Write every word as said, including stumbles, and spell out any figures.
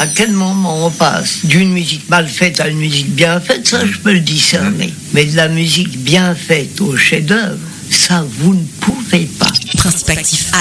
À quel moment on passe d'une musique mal faite à une musique bien faite, ça je peux le discerner. Mais de la musique bien faite au chef-d'œuvre, ça vous ne pouvez pas. Principe actif